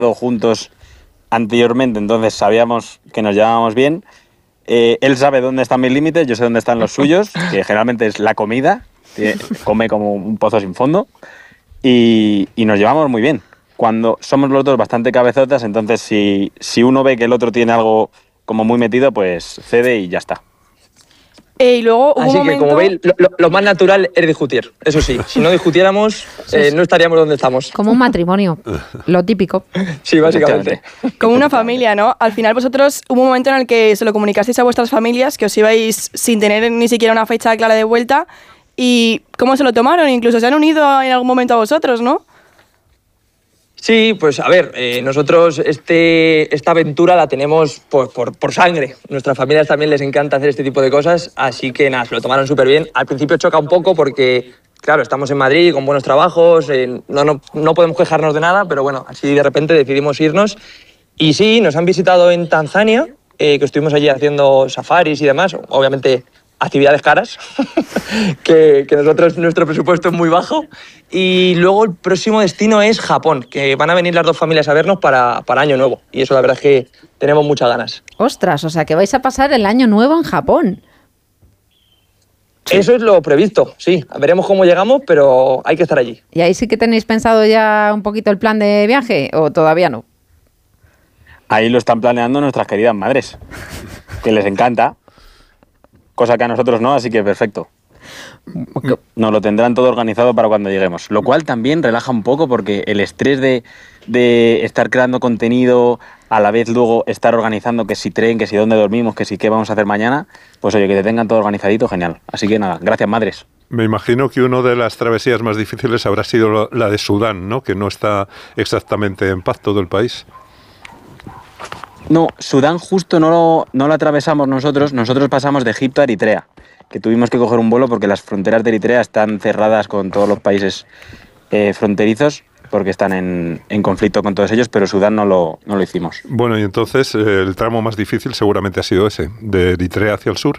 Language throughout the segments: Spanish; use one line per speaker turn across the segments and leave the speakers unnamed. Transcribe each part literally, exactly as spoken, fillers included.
juntos anteriormente, entonces sabíamos que nos llevábamos bien. Eh, él sabe dónde están mis límites, yo sé dónde están los suyos, que generalmente es la comida, que come como un pozo sin fondo, y, y nos llevamos muy bien. Cuando somos los dos bastante cabezotas, entonces si, si uno ve que el otro tiene algo como muy metido, pues cede y ya está.
Eh, y luego hubo
Así
un
que,
momento...
como veis, lo, lo más natural es discutir. Eso sí, si no discutiéramos, eh, no estaríamos donde estamos.
Como un matrimonio, lo típico.
Sí, básicamente.
Como una familia, ¿no? Al final vosotros hubo un momento en el que se lo comunicasteis a vuestras familias, que os ibais sin tener ni siquiera una fecha clara de vuelta. ¿Y cómo se lo tomaron? Incluso se han unido en algún momento a vosotros, ¿no?
Sí, pues a ver, eh, nosotros este, esta aventura la tenemos por, por, por sangre. Nuestras familias también les encanta hacer este tipo de cosas, así que nada, se lo tomaron súper bien. Al principio choca un poco porque, claro, estamos en Madrid con buenos trabajos, eh, no, no, no podemos quejarnos de nada, pero bueno, así de repente decidimos irnos. Y sí, nos han visitado en Tanzania, eh, que estuvimos allí haciendo safaris y demás, obviamente actividades caras, que, que nosotros nuestro presupuesto es muy bajo. Y luego el próximo destino es Japón, que van a venir las dos familias a vernos para, para Año Nuevo. Y eso la verdad es que tenemos muchas ganas.
Ostras, o sea que vais a pasar el Año Nuevo en Japón.
Sí. Eso es lo previsto, sí. Veremos cómo llegamos, pero hay que estar allí.
¿Y ahí sí que tenéis pensado ya un poquito el plan de viaje o todavía no?
Ahí lo están planeando nuestras queridas madres, que les encanta, cosa que a nosotros no, así que perfecto. Nos lo tendrán todo organizado para cuando lleguemos, lo cual también relaja un poco porque el estrés de, de estar creando contenido, a la vez luego estar organizando que si tren, que si dónde dormimos, que si qué vamos a hacer mañana, pues oye, que te tengan todo organizadito, genial. Así que nada, gracias madres.
Me imagino que una de las travesías más difíciles habrá sido la de Sudán, ¿no? Que no está exactamente en paz todo el país.
No, Sudán justo no lo, no lo atravesamos nosotros, nosotros pasamos de Egipto a Eritrea, que tuvimos que coger un vuelo porque las fronteras de Eritrea están cerradas con todos los países eh, fronterizos, porque están en, en conflicto con todos ellos, pero Sudán no lo, no lo hicimos.
Bueno, y entonces eh, el tramo más difícil seguramente ha sido ese, de Eritrea hacia el sur.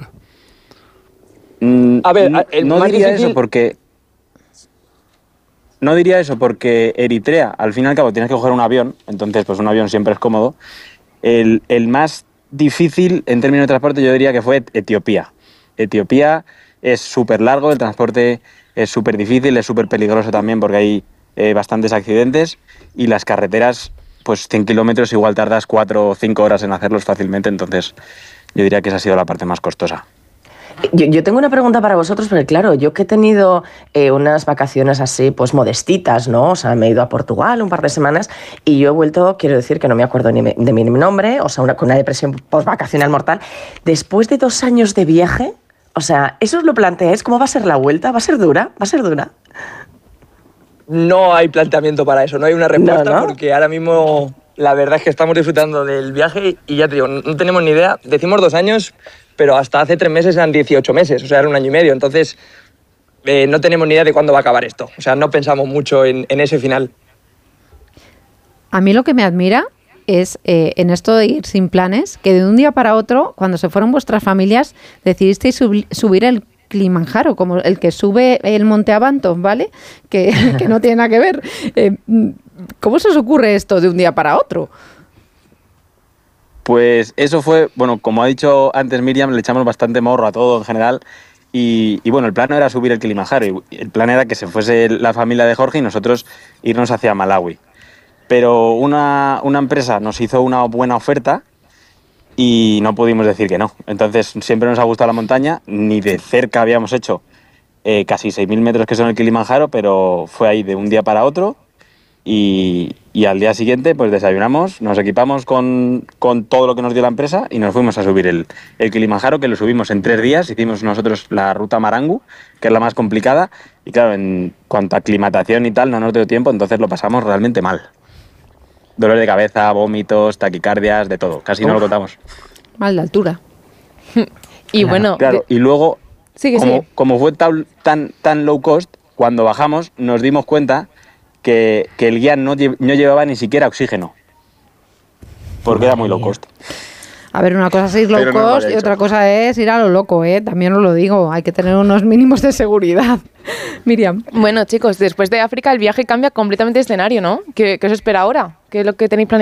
Mm,
A ver,
no,
el
no
más
diría
difícil...
eso porque... No diría eso porque Eritrea, al fin y al cabo, tienes que coger un avión, entonces pues un avión siempre es cómodo. El, el más difícil en términos de transporte yo diría que fue Etiopía. Etiopía es súper largo, el transporte es súper difícil, es súper peligroso también porque hay eh, bastantes accidentes y las carreteras, pues cien kilómetros igual tardas cuatro o cinco horas en hacerlos fácilmente, entonces yo diría que esa ha sido la parte más costosa.
Yo, yo tengo una pregunta para vosotros, porque claro, yo que he tenido eh, unas vacaciones así, pues modestitas, ¿no? O sea, me he ido a Portugal un par de semanas y yo he vuelto, quiero decir que no me acuerdo ni me, de mi nombre, o sea, una, con una depresión postvacacional mortal. Después de dos años de viaje, o sea, ¿eso os lo planteáis? ¿Cómo va a ser la vuelta? ¿Va a ser dura? ¿Va a ser dura?
No hay planteamiento para eso, no hay una respuesta,
no, ¿no?
Porque ahora mismo la verdad es que estamos disfrutando del viaje y ya te digo, no tenemos ni idea. Decimos dos años, pero hasta hace tres meses eran dieciocho meses, o sea, era un año y medio. Entonces, eh, no tenemos ni idea de cuándo va a acabar esto. O sea, no pensamos mucho en, en ese final.
A mí lo que me admira es eh, en esto de ir sin planes, que de un día para otro, cuando se fueron vuestras familias, decidisteis sub- subir el Kilimanjaro, como el que sube el Monte Abanto, ¿vale? Que, que no tiene nada que ver. Eh, ¿Cómo se os ocurre esto de un día para otro?
Pues eso fue, bueno, como ha dicho antes Miriam, le echamos bastante morro a todo en general y, y bueno, el plan no era subir el Kilimanjaro, y el plan era que se fuese la familia de Jorge y nosotros irnos hacia Malawi. Pero una, una empresa nos hizo una buena oferta y no pudimos decir que no. Entonces siempre nos ha gustado la montaña, ni de cerca habíamos hecho eh, casi seis mil metros que son el Kilimanjaro, pero fue ahí de un día para otro y, y al día siguiente pues desayunamos, nos equipamos con, con todo lo que nos dio la empresa y nos fuimos a subir el, el Kilimanjaro, que lo subimos en tres días, hicimos nosotros la ruta Marangu, que es la más complicada, y claro, en cuanto a aclimatación y tal no nos dio tiempo, entonces lo pasamos realmente mal. Dolor de cabeza, vómitos, taquicardias, de todo. Casi Uf. no lo contamos.
Mal de altura.
Y bueno...
Claro, y luego,
sí,
como,
sí.
como fue tan, tan, tan low cost, cuando bajamos nos dimos cuenta que, que el guía no, lle- no llevaba ni siquiera oxígeno. Porque era muy low cost.
A ver, una cosa es ir low
Pero no lo
cost
había
y otra
hecho.
cosa es ir a lo loco, ¿eh? También os lo digo, hay que tener unos mínimos de seguridad. Miriam.
Bueno, chicos, después de África el viaje cambia completamente de escenario, ¿no? ¿Qué, qué os espera ahora? ¿Qué es lo que tenéis planeado?